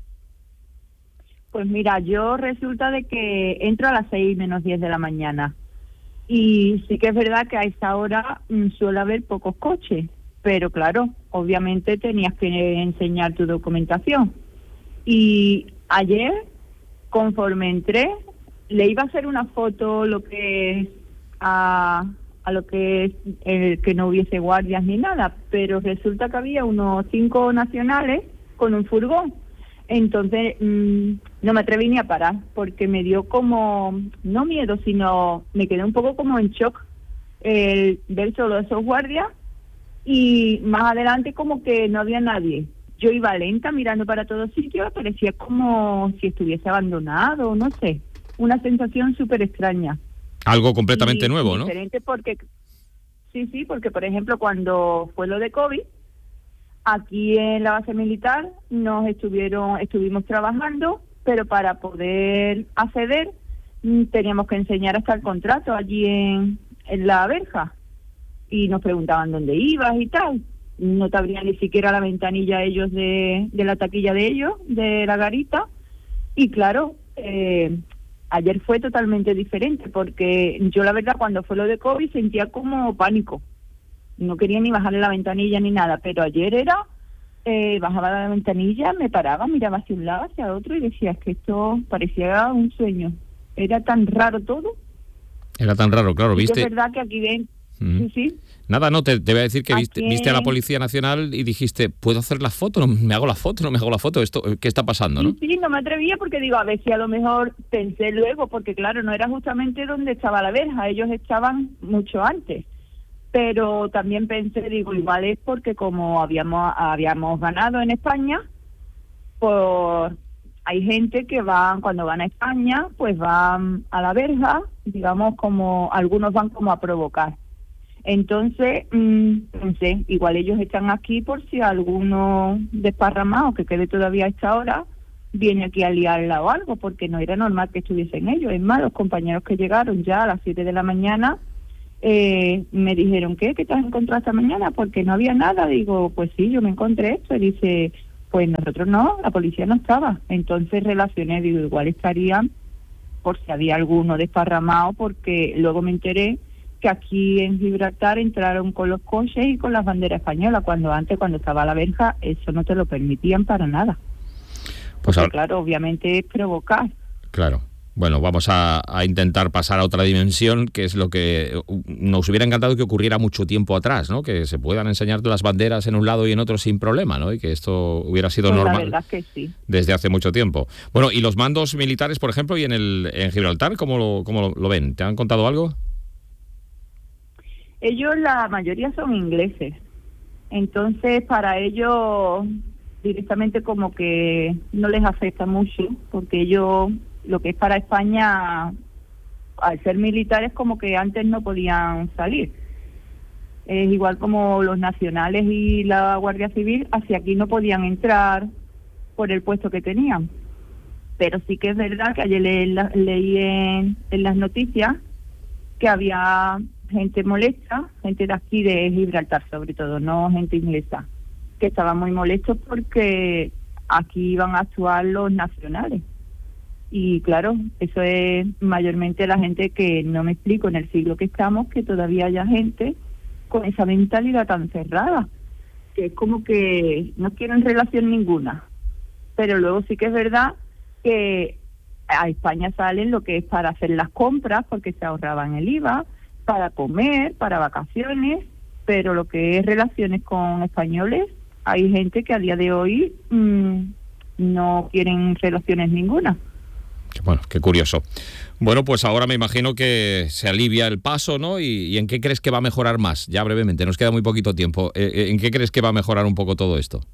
Pues mira, yo resulta de que entro a las seis menos diez de la mañana. Y sí que es verdad que a esta hora mm, suele haber pocos coches. Pero claro, obviamente tenías que enseñar tu documentación. Y ayer, conforme entré, le iba a hacer una foto lo que a, a lo que es el que no hubiese guardias ni nada, pero resulta que había unos cinco nacionales con un furgón. Entonces mmm, no me atreví ni a parar, porque me dio como, no miedo, sino me quedé un poco como en shock el ver solo esos guardias. Y más adelante como que no había nadie. Yo iba lenta mirando para todos sitios, parecía como si estuviese abandonado, no sé, una sensación súper extraña. Algo completamente Y nuevo, ¿no? Diferente porque, sí, sí, porque por ejemplo cuando fue lo de COVID, aquí en la base militar nos estuvieron, estuvimos trabajando, pero para poder acceder mm, teníamos que enseñar hasta el contrato allí en, en la verja. Y nos preguntaban dónde ibas y tal. No te abrían ni siquiera la ventanilla ellos de, de la taquilla de ellos, de la garita. Y claro, eh, ayer fue totalmente diferente, porque yo la verdad cuando fue lo de COVID sentía como pánico. No quería ni bajarle la ventanilla ni nada, pero ayer era, eh, bajaba la ventanilla, me paraba, miraba hacia un lado, hacia otro y decía, es que esto parecía un sueño. Era tan raro todo. Era tan raro, claro, Y ¿viste? es verdad que aquí ven... Mm. Sí, sí. Nada, no, te, te voy a decir que viste, Aquí- viste a la Policía Nacional y dijiste, ¿puedo hacer la foto? No, me hago la foto, no me hago la foto. Esto, ¿qué está pasando, no? Sí, sí, no me atrevía porque digo, a ver si a lo mejor pensé luego, porque claro, no era justamente donde estaba la verja, ellos estaban mucho antes. Pero también pensé, digo, igual es porque como habíamos habíamos ganado en España, por hay gente que van, cuando van a España, pues van a la verja, digamos, como algunos van como a provocar. Entonces, mmm, pensé, igual ellos están aquí por si alguno desparramado que quede todavía a esta hora viene aquí a liarla o algo, porque no era normal que estuviesen ellos. Es más, los compañeros que llegaron ya a las siete de la mañana eh, me dijeron, ¿qué? ¿Qué te has encontrado esta mañana? Porque no había nada. Digo, pues sí, yo me encontré esto. Y dice, pues nosotros no, la policía no estaba. Entonces relacioné, digo, igual estarían por si había alguno desparramado, porque luego me enteré que aquí en Gibraltar entraron con los coches y con las banderas españolas, cuando antes, cuando estaba la verja, eso no te lo permitían para nada. Pues Porque, ahora, claro, obviamente es provocar. claro. Bueno, vamos a, a intentar pasar a otra dimensión, que es lo que uh, nos hubiera encantado que ocurriera mucho tiempo atrás, ¿no? Que se puedan enseñar las banderas en un lado y en otro sin problema, ¿no? Y que esto hubiera sido Pues la normal verdad que sí. desde hace mucho tiempo. Bueno, y los mandos militares, por ejemplo, y en el en Gibraltar, ¿cómo lo, cómo lo, lo ven? ¿Te han contado algo? Ellos, la mayoría son ingleses. Entonces, para ellos, directamente como que no les afecta mucho, porque ellos, lo que es para España, al ser militares, como que antes no podían salir. Es igual como los nacionales y la Guardia Civil, hacia aquí no podían entrar por el puesto que tenían. Pero sí que es verdad que ayer le, leí en, en las noticias que había gente molesta, gente de aquí de Gibraltar sobre todo, no gente inglesa, que estaban muy molestos porque aquí iban a actuar los nacionales. Y claro, eso es mayormente la gente que no me explico en el siglo que estamos, que todavía haya gente con esa mentalidad tan cerrada, que es como que no quieren relación ninguna. Pero luego sí que es verdad que a España salen lo que es para hacer las compras, porque se ahorraban el I V A, para comer, para vacaciones, pero lo que es relaciones con españoles, hay gente que a día de hoy mmm, no quieren relaciones ninguna. Bueno, qué curioso. Bueno, pues ahora me imagino que se alivia el paso, ¿no? ¿Y, y en qué crees que va a mejorar más? Ya brevemente, nos queda muy poquito tiempo. Eh, ¿En qué crees que va a mejorar un poco todo esto?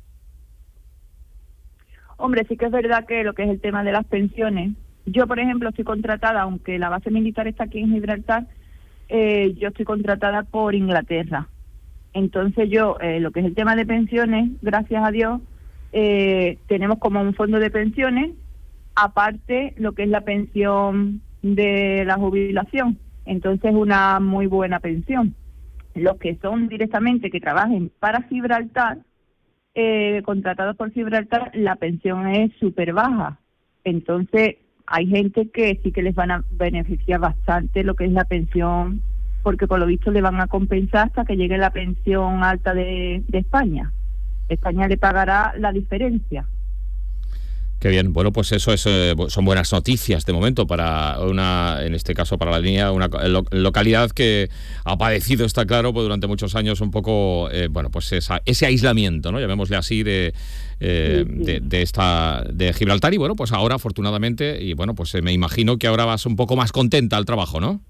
Hombre, sí que es verdad que lo que es el tema de las pensiones, yo, por ejemplo, estoy contratada, aunque la base militar está aquí en Gibraltar, eh, yo estoy contratada por Inglaterra. Entonces yo, eh, lo que es el tema de pensiones, gracias a Dios, eh, tenemos como un fondo de pensiones, aparte lo que es la pensión de la jubilación. Entonces una muy buena pensión. Los que son directamente, que trabajen para Gibraltar, eh, contratados por Gibraltar, la pensión es súper baja. Entonces hay gente que sí que les van a beneficiar bastante lo que es la pensión, porque por lo visto le van a compensar hasta que llegue la pensión alta de, de España. España le pagará la diferencia. Qué bien. Bueno, pues eso es, eh, son buenas noticias de momento para una, en este caso para la línea, una lo, localidad que ha padecido, está claro, pues durante muchos años un poco, eh, bueno, pues esa, ese aislamiento, ¿no? Llamémosle así de, eh, sí, sí. de, de esta de Gibraltar, y bueno, pues ahora afortunadamente, y bueno, pues eh, me imagino que ahora vas un poco más contenta al trabajo, ¿no?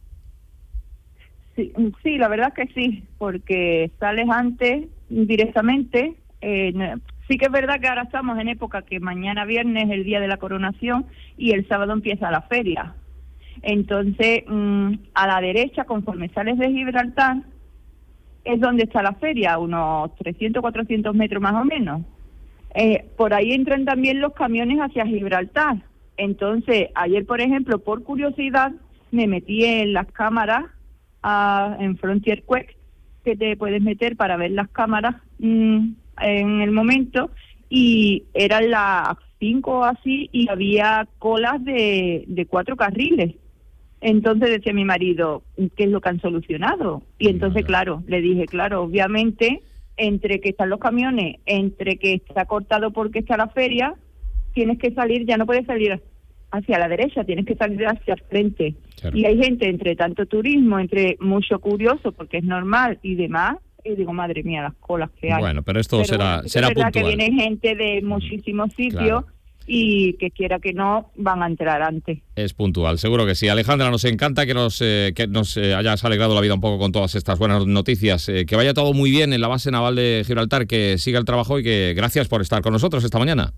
Sí, sí, la verdad que sí, porque sales antes directamente. Eh, sí que es verdad que ahora estamos en época que mañana viernes es el día de la coronación y el sábado empieza la feria. Entonces, mmm, a la derecha, conforme sales de Gibraltar, es donde está la feria, unos trescientos, cuatrocientos metros más o menos. Eh, por ahí entran también los camiones hacia Gibraltar. Entonces, ayer, por ejemplo, por curiosidad, me metí en las cámaras uh, en Frontier Quest, que te puedes meter para ver las cámaras mmm, en el momento, y eran las cinco o así, y había colas de, de cuatro carriles. Entonces decía mi marido, ¿qué es lo que han solucionado? Y entonces, claro, le dije, claro, obviamente, entre que están los camiones, entre que está cortado porque está la feria, tienes que salir, ya no puedes salir hacia la derecha, tienes que salir hacia el frente. Claro. Y hay gente, entre tanto turismo, entre mucho curioso, porque es normal y demás, y digo, madre mía, las colas que hay. Bueno, pero esto pero será, bueno, será es verdad puntual. Que viene gente de muchísimos sitios, claro, y que quiera que no, van a entrar antes. Es puntual, seguro que sí. Alejandra, nos encanta que nos, eh, que nos eh, hayas alegrado la vida un poco con todas estas buenas noticias. Eh, que vaya todo muy bien en la base naval de Gibraltar, que siga el trabajo y que gracias por estar con nosotros esta mañana.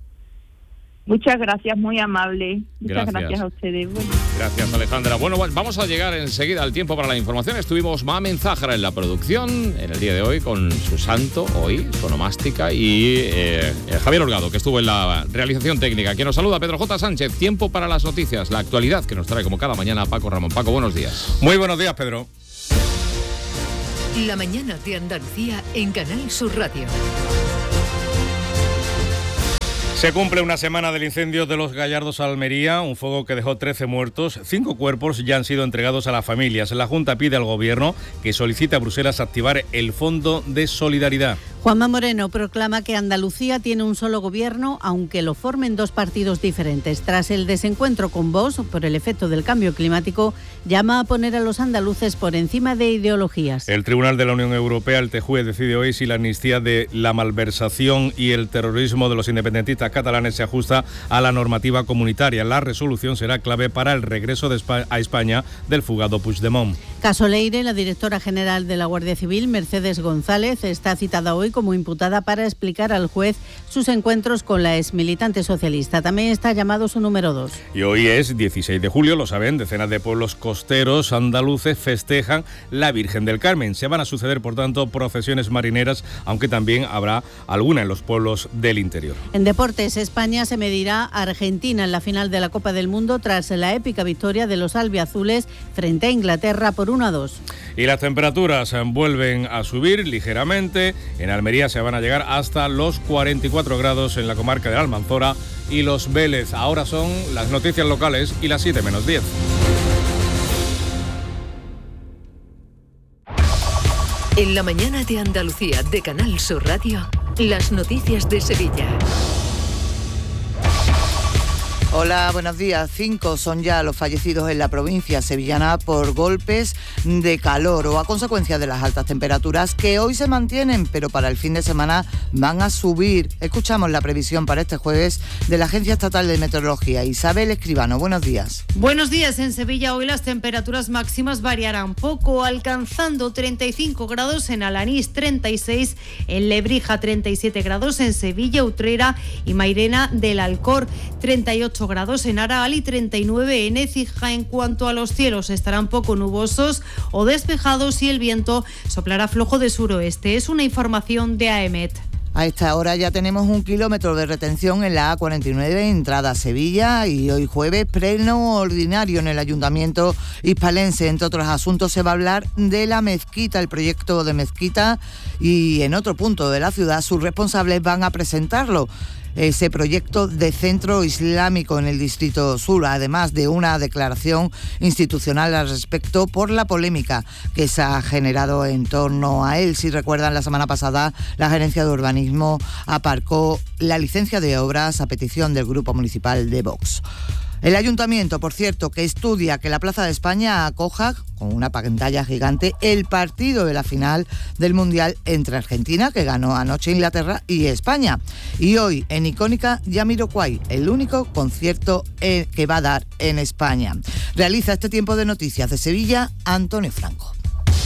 Muchas gracias, muy amable. Muchas gracias, gracias a ustedes. Bueno. Gracias, Alejandra. Bueno, vamos a llegar enseguida al tiempo para la información. Estuvimos Mamen Zahara en la producción en el día de hoy con su santo, hoy, su onomástica, y eh, Javier Holgado, que estuvo en la realización técnica. Quien nos saluda, Pedro J. Sánchez. Tiempo para las noticias, la actualidad que nos trae como cada mañana Paco Ramón. Paco, buenos días. Muy buenos días, Pedro. La mañana de Andalucía en Canal Sur Radio. Se cumple una semana del incendio de Los Gallardos, Almería, un fuego que dejó trece muertos. Cinco cuerpos ya han sido entregados a las familias. La Junta pide al Gobierno que solicite a Bruselas activar el Fondo de Solidaridad. Juanma Moreno proclama que Andalucía tiene un solo gobierno, aunque lo formen dos partidos diferentes. Tras el desencuentro con Vox por el efecto del cambio climático, llama a poner a los andaluces por encima de ideologías. El Tribunal de la Unión Europea, el T J U E, decide hoy si la amnistía de la malversación y el terrorismo de los independentistas catalanes se ajusta a la normativa comunitaria. La resolución será clave para el regreso de Espa- a España del fugado Puigdemont. Caso Leire, la directora general de la Guardia Civil, Mercedes González, está citada hoy como imputada para explicar al juez sus encuentros con la exmilitante socialista. También está llamado su número dos. Y hoy es dieciséis de julio, lo saben, decenas de pueblos costeros andaluces festejan la Virgen del Carmen. Se van a suceder, por tanto, procesiones marineras, aunque también habrá alguna en los pueblos del interior. En deportes, España se medirá a Argentina en la final de la Copa del Mundo tras la épica victoria de los albiazules frente a Inglaterra por uno a dos. Y las temperaturas vuelven a subir ligeramente. En Almería se van a llegar hasta los cuarenta y cuatro grados en la comarca de Almanzora y Los Vélez. Ahora son las noticias locales y las siete menos diez. En la mañana de Andalucía de Canal Sur Radio, las noticias de Sevilla. Hola, buenos días. Cinco son ya los fallecidos en la provincia sevillana por golpes de calor o a consecuencia de las altas temperaturas que hoy se mantienen, pero para el fin de semana van a subir. Escuchamos la previsión para este jueves de la Agencia Estatal de Meteorología. Isabel Escribano, buenos días. Buenos días. En Sevilla hoy las temperaturas máximas variarán poco, alcanzando treinta y cinco grados en Alanís, treinta y seis en Lebrija, treinta y siete grados en Sevilla, Utrera y Mairena del Alcor, treinta y ocho grados en Araal y treinta y nueve en Écija. En cuanto a los cielos, estarán poco nubosos o despejados y el viento soplará flojo de suroeste. Es una información de AEMET. A esta hora ya tenemos un kilómetro de retención en la A cuarenta y nueve, entrada a Sevilla, y hoy jueves pleno ordinario en el Ayuntamiento hispalense. Entre otros asuntos se va a hablar de la mezquita, el proyecto de mezquita, y en otro punto de la ciudad sus responsables van a presentarlo. Ese proyecto de centro islámico en el Distrito Sur, además de una declaración institucional al respecto por la polémica que se ha generado en torno a él. Si recuerdan, la semana pasada la Gerencia de Urbanismo aparcó la licencia de obras a petición del Grupo Municipal de Vox. El Ayuntamiento, por cierto, que estudia que la Plaza de España acoja, con una pantalla gigante, el partido de la final del Mundial entre Argentina, que ganó anoche Inglaterra, y España. Y hoy, en Icónica, Jamiroquai, el único concierto que va a dar en España. Realiza este tiempo de noticias de Sevilla, Antonio Franco.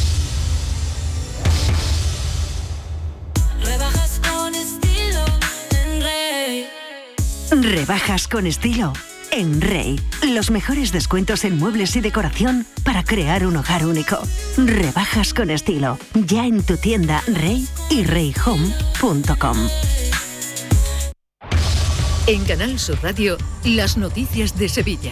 Rebajas con estilo en Rey. Rebajas con estilo en Rey. Los mejores descuentos en muebles y decoración para crear un hogar único. Rebajas con estilo. Ya en tu tienda Rey y rey home punto com. En Canal Sur Radio, las noticias de Sevilla.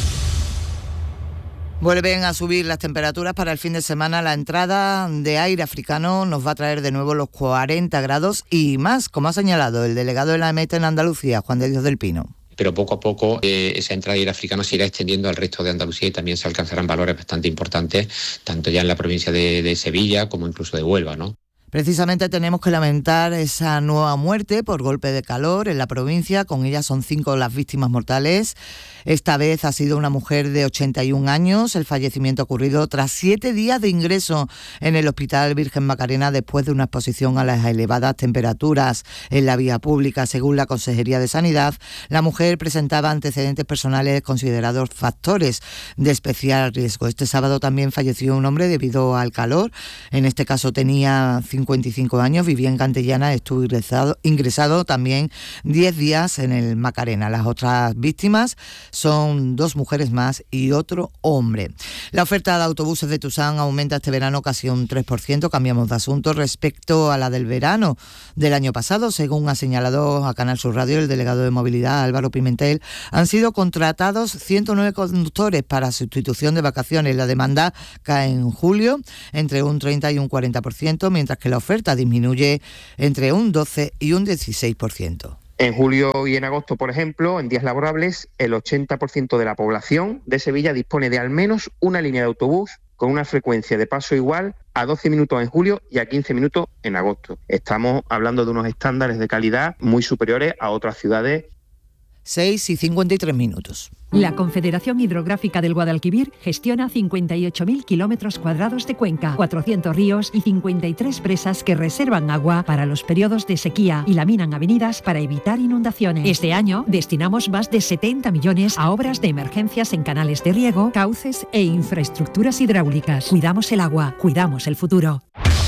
Vuelven a subir las temperaturas para el fin de semana. La entrada de aire africano nos va a traer de nuevo los cuarenta grados y más, como ha señalado el delegado de la AEMET en Andalucía, Juan de Dios del Pino. Pero poco a poco eh, esa entrada de aire africano se irá extendiendo al resto de Andalucía y también se alcanzarán valores bastante importantes, tanto ya en la provincia de, de Sevilla como incluso de Huelva, ¿no? Precisamente tenemos que lamentar esa nueva muerte por golpe de calor en la provincia. Con ella son cinco las víctimas mortales. Esta vez ha sido una mujer de ochenta y un años. El fallecimiento ha ocurrido tras siete días de ingreso en el Hospital Virgen Macarena después de una exposición a las elevadas temperaturas en la vía pública. Según la Consejería de Sanidad, la mujer presentaba antecedentes personales considerados factores de especial riesgo. Este sábado también falleció un hombre debido al calor. En este caso tenía cincuenta y cinco años, vivía en Cantellana, estuvo ingresado, ingresado también diez días en el Macarena. Las otras víctimas son dos mujeres más y otro hombre. La oferta de autobuses de Tusán aumenta este verano casi un tres por ciento. Cambiamos de asunto respecto a la del verano del año pasado. Según ha señalado a Canal Sur Radio el delegado de Movilidad, Álvaro Pimentel, han sido contratados ciento nueve conductores para sustitución de vacaciones. La demanda cae en julio entre un treinta y un cuarenta por ciento, mientras que la oferta disminuye entre un doce y un dieciséis por ciento. En julio y en agosto, por ejemplo, en días laborables, el ochenta por ciento de la población de Sevilla dispone de al menos una línea de autobús con una frecuencia de paso igual a doce minutos en julio y a quince minutos en agosto. Estamos hablando de unos estándares de calidad muy superiores a otras ciudades. seis y cincuenta y tres minutos. La Confederación Hidrográfica del Guadalquivir gestiona cincuenta y ocho mil kilómetros cuadrados de cuenca, cuatrocientos ríos y cincuenta y tres presas que reservan agua para los periodos de sequía y laminan avenidas para evitar inundaciones. Este año destinamos más de setenta millones a obras de emergencias en canales de riego, cauces e infraestructuras hidráulicas. Cuidamos el agua, cuidamos el futuro.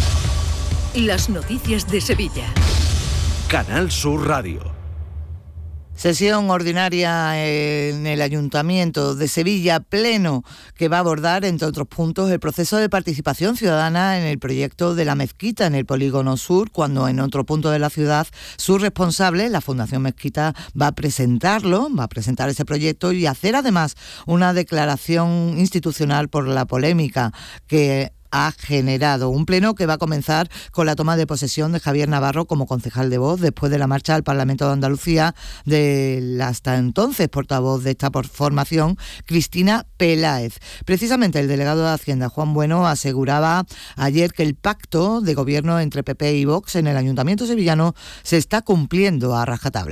Las noticias de Sevilla. Canal Sur Radio. Sesión ordinaria en el Ayuntamiento de Sevilla, pleno, que va a abordar, entre otros puntos, el proceso de participación ciudadana en el proyecto de la mezquita en el Polígono Sur, cuando en otro punto de la ciudad su responsable, la Fundación Mezquita, va a presentarlo, va a presentar ese proyecto y hacer además una declaración institucional por la polémica que ha generado. Un pleno que va a comenzar con la toma de posesión de Javier Navarro como concejal de Vox después de la marcha al Parlamento de Andalucía de hasta entonces portavoz de esta formación, Cristina Peláez. Precisamente el delegado de Hacienda, Juan Bueno, aseguraba ayer que el pacto de gobierno entre P P y Vox en el Ayuntamiento sevillano se está cumpliendo a rajatabla.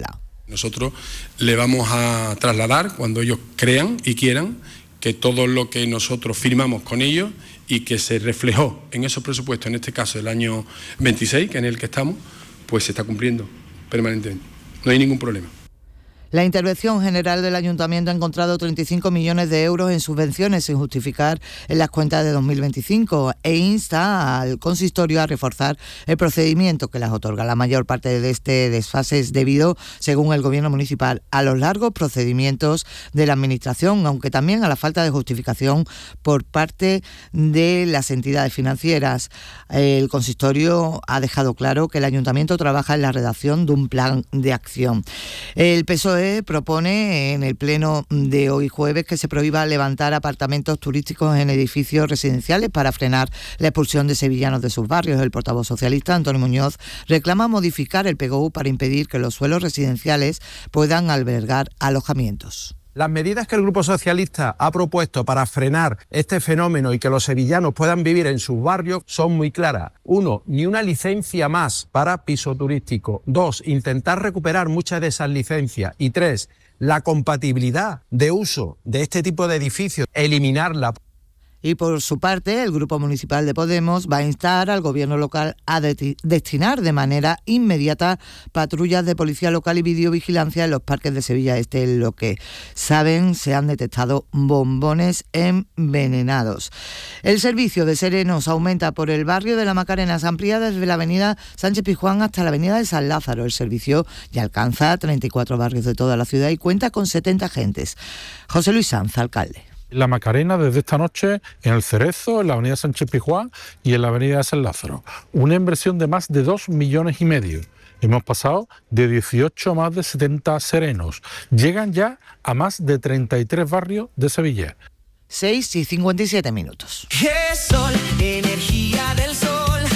Nosotros le vamos a trasladar, cuando ellos crean y quieran, que todo lo que nosotros firmamos con ellos y que se reflejó en esos presupuestos, en este caso el año veintiséis, que es en el que estamos, pues se está cumpliendo permanentemente. No hay ningún problema. La Intervención General del Ayuntamiento ha encontrado treinta y cinco millones de euros en subvenciones sin justificar en las cuentas de dos mil veinticinco e insta al consistorio a reforzar el procedimiento que las otorga. La mayor parte de este desfase es debido, según el Gobierno municipal, a los largos procedimientos de la Administración, aunque también a la falta de justificación por parte de las entidades financieras. El consistorio ha dejado claro que el Ayuntamiento trabaja en la redacción de un plan de acción. El P S O E propone en el pleno de hoy jueves que se prohíba levantar apartamentos turísticos en edificios residenciales para frenar la expulsión de sevillanos de sus barrios. El portavoz socialista, Antonio Muñoz, reclama modificar el P G U para impedir que los suelos residenciales puedan albergar alojamientos. Las medidas que el Grupo Socialista ha propuesto para frenar este fenómeno y que los sevillanos puedan vivir en sus barrios son muy claras. Uno, ni una licencia más para piso turístico. Dos, intentar recuperar muchas de esas licencias. Y tres, la compatibilidad de uso de este tipo de edificios, eliminarla. Y por su parte, el Grupo Municipal de Podemos va a instar al Gobierno local a de- destinar de manera inmediata patrullas de policía local y videovigilancia en los parques de Sevilla Este, en lo que saben se han detectado bombones envenenados. El servicio de serenos aumenta por el barrio de la Macarena, se amplía desde la avenida Sánchez Pizjuán hasta la avenida de San Lázaro. El servicio ya alcanza treinta y cuatro barrios de toda la ciudad y cuenta con setenta agentes. José Luis Sanz, alcalde. La Macarena desde esta noche en el Cerezo, en la avenida Sánchez Pizjuán y en la avenida de San Lázaro. Una inversión de más de dos millones y medio. Hemos pasado de dieciocho a más de setenta serenos. Llegan ya a más de treinta y tres barrios de Sevilla. seis y cincuenta y siete minutos. G-Sol, energía del sol.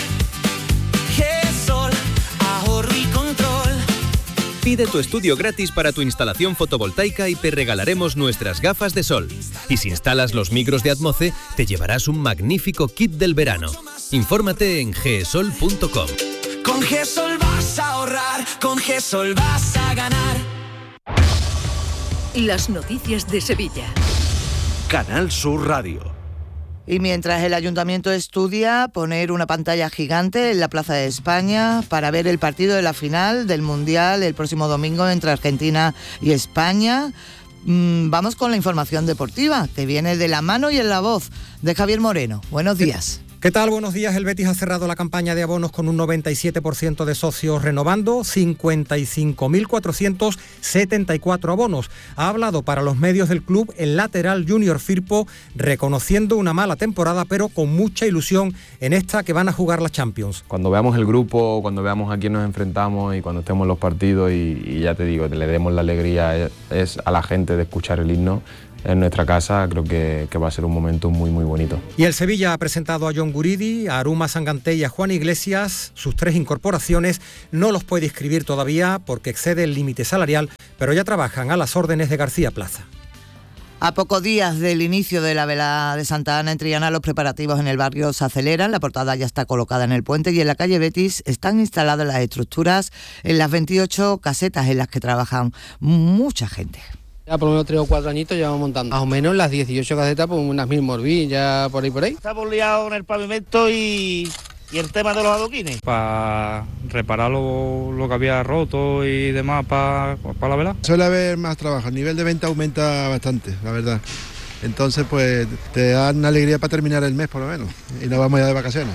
G-Sol, ahorro y control. Pide tu estudio gratis para tu instalación fotovoltaica y te regalaremos nuestras gafas de sol. Y si instalas los micros de Atmoce, te llevarás un magnífico kit del verano. Infórmate en gesol punto com. Con G-Sol vas a ahorrar, con G-Sol vas a ganar. Las noticias de Sevilla. Canal Sur Radio. Y mientras el Ayuntamiento estudia poner una pantalla gigante en la Plaza de España para ver el partido de la final del Mundial el próximo domingo entre Argentina y España, mmm, vamos con la información deportiva que viene de la mano y en la voz de Javier Moreno. Buenos días. ¿Qué tal? Buenos días. El Betis ha cerrado la campaña de abonos con un noventa y siete por ciento de socios renovando, cincuenta y cinco mil cuatrocientos setenta y cuatro abonos. Ha hablado para los medios del club el lateral Junior Firpo, reconociendo una mala temporada, pero con mucha ilusión en esta que van a jugar la Champions. Cuando veamos el grupo, cuando veamos a quién nos enfrentamos y cuando estemos en los partidos y, y ya te digo, le demos la alegría es, es a la gente de escuchar el himno en nuestra casa, creo que, que va a ser un momento muy muy bonito. Y el Sevilla ha presentado a John Guridi, a Aruma Sangante y a Juan Iglesias. Sus tres incorporaciones no los puede inscribir todavía porque excede el límite salarial, pero ya trabajan a las órdenes de García Plaza. A pocos días del inicio de la velada de Santa Ana en Triana, los preparativos en el barrio se aceleran. La portada ya está colocada en el puente y en la calle Betis están instaladas las estructuras en las veintiocho casetas en las que trabajan mucha gente. Ya por lo menos tres o cuatro añitos llevamos montando. Más o menos las dieciocho casetas, pues unas mil morbillas, por ahí, por ahí. Estamos liados en el pavimento y, y el tema de los adoquines. Para reparar lo, lo que había roto y demás para pa la vela. Suele haber más trabajo, el nivel de venta aumenta bastante, la verdad. Entonces, pues te dan una alegría para terminar el mes, por lo menos, y nos vamos ya de vacaciones.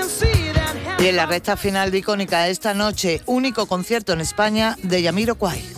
Y en la recta final de Icónica esta noche, único concierto en España de Jamiroquai.